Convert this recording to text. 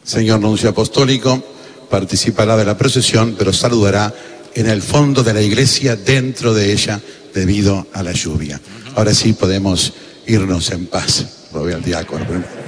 Señor Nuncio Apostólico participará de la procesión, pero saludará en el fondo de la iglesia, dentro de ella, debido a la lluvia. Ahora sí podemos irnos en paz. Lo veo al diácono.